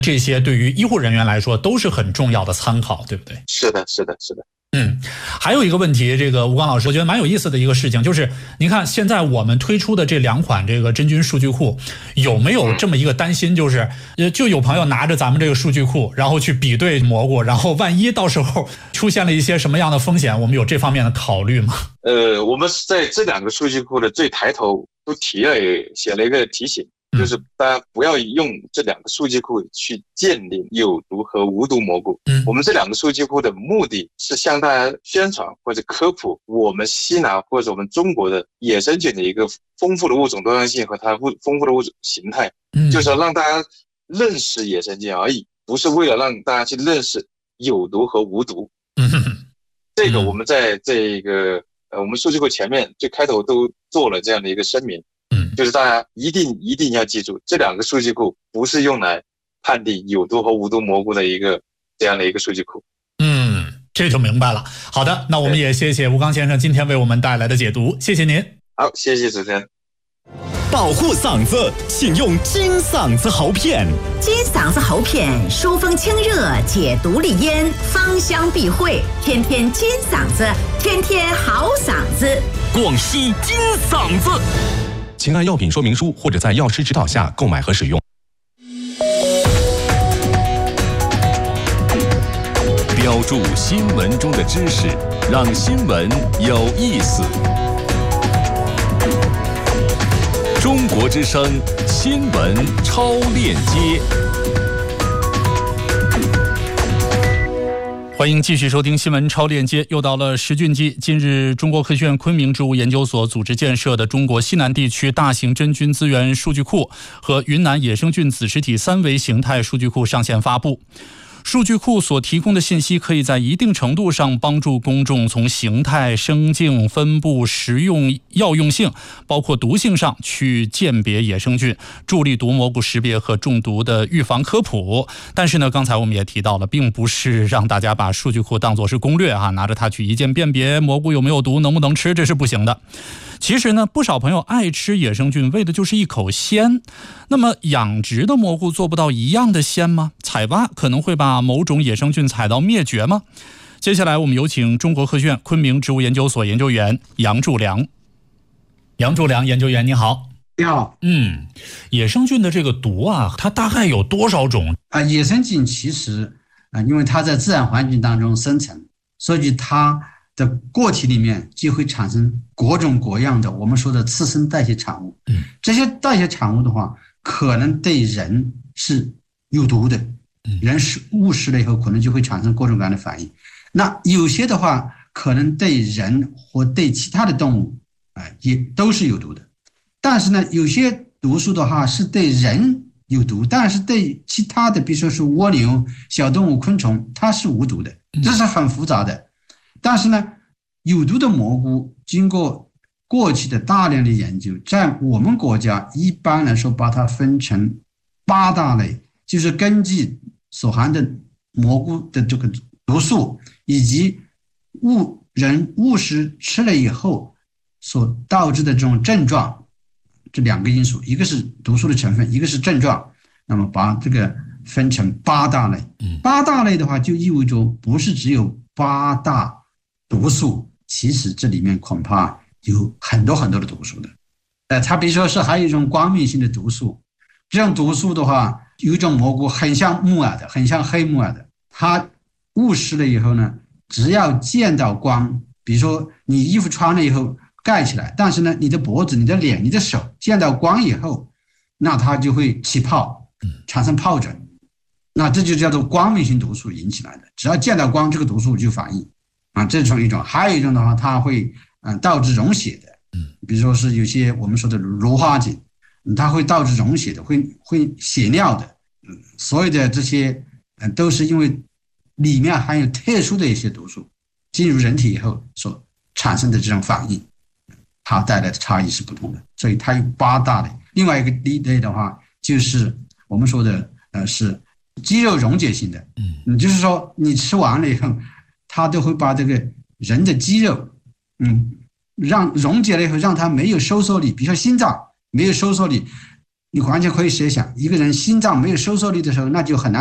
这些对于医护人员来说都是很重要的参考，对不对？ 是的，是的，是的。 还有一个问题，这个吴刚老师，我觉得蛮有意思的一个事情，就是您看现在我们推出的这2款这个真菌数据库，有没有这么一个担心，就是就有朋友拿着咱们这个数据库，然后去比对蘑菇，然后万一到时候出现了一些什么样的风险，我们有这方面的考虑吗？ 我们在这2个数据库的最抬头都写了一个提醒。就是大家不要用这2个数据库去鉴定有毒和无毒蘑菇。我们这2个数据库的目的是向大家宣传或者科普我们西南或者我们中国的野生菌的一个丰富的物种多样性和它丰富的物种形态，就是要让大家认识野生菌而已，不是为了让大家去认识有毒和无毒。这个我们在这个我们数据库前面最开头都做了这样的一个声明。就是大家一定要记住，这2个数据库不是用来判定有毒和无毒蘑菇的这样的一个数据库。 这就明白了。好的，那我们也谢谢吴刚先生今天为我们带来的解读，谢谢您。 好，谢谢主持人。 保护嗓子，请用金嗓子喉片。 金嗓子喉片疏风清热，解毒利咽，芳香避秽，天天金嗓子，天天好嗓子。 广西金嗓子。请按药品说明书或者在药师指导下购买和使用。标注新闻中的知识，让新闻有意思。中国之声新闻超链接。 欢迎继续收听新闻超链接，又到了时菌季。近日，中国科学院昆明植物研究所组织建设的中国西南地区大型真菌资源数据库和云南野生菌子实体3维形态数据库上线发布。数据库所提供的信息可以在一定程度上帮助公众从形态、生境、分布、食用、药用性，包括毒性上去鉴别野生菌，助力毒蘑菇识别和中毒的预防科普。但是呢，刚才我们也提到了，并不是让大家把数据库当作是攻略拿着它去一键辨别蘑菇有没有毒，能不能吃，这是不行的。其实呢，不少朋友爱吃野生菌，为的就是一口鲜。那么养殖的蘑菇做不到一样的鲜吗？采挖可能会把某种野生菌采到灭绝吗？接下来我们有请中国科学院昆明植物研究所研究员杨柱良。杨柱良研究员，你好。 你好。 野生菌的这个毒它大概有多少种？ 野生菌其实因为它在自然环境当中生存，所以它的个体里面就会产生各种各样的我们说的次生代谢产物。这些代谢产物的话，可能对人是有毒的，人误食了以后可能就会产生各种各样的反应。那有些的话可能对人或对其他的动物也都是有毒的。但是呢，有些毒素的话是对人有毒，但是对其他的比如说是蜗牛、小动物、昆虫它是无毒的，这是很复杂的。但是呢，有毒的蘑菇经过过去的大量的研究，在我们国家一般来说把它分成8大类，就是根据所含的蘑菇的这个毒素以及人误食吃了以后所导致的这种症状，这2个因素，一个是毒素的成分，一个是症状，那么把这个分成8大类。8大类的话就意味着不是只有8大毒素，其实这里面恐怕有很多很多的毒素的。它比如说是还有一种光明性的毒素，这种毒素的话，有一种蘑菇很像木耳的，很像黑木耳的，它误食了以后呢，只要见到光，比如说你衣服穿了以后盖起来，但是呢，你的脖子、你的脸、你的手见到光以后，那它就会起泡，产生疱疹。那这就叫做光明性毒素引起来的，只要见到光，这个毒素就反应。这是一种。还有一种的话，它会导致溶血的，比如说是有些我们说的芦花菌，它会导致溶血的，会血尿的。所有的这些都是因为里面含有特殊的一些毒素进入人体以后所产生的这种反应，它带来的差异是不同的。所以它有8大类。另外一个类的话，就是我们说的是肌肉溶解性的，就是说你吃完了以后，它都会把这个人的肌肉让溶解了以后，让它没有收缩力，比如说心脏没有收缩力， 你完全可以设想，一个人心脏没有收缩力的时候，那就很难